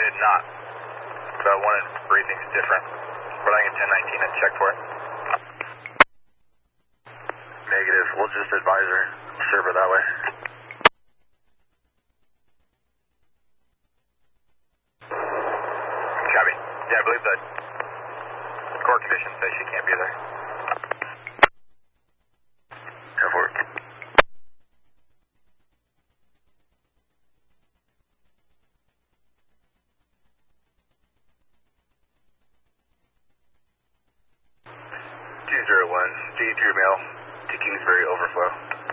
did not. So I wanted briefings different. But I can 1019 and check for it. Negative. We'll just advise her. Serve her that way. Copy. Yeah, I believe that core conditions say she can't be there. Go for it. G01, D3 mail to Kingsbury Overflow.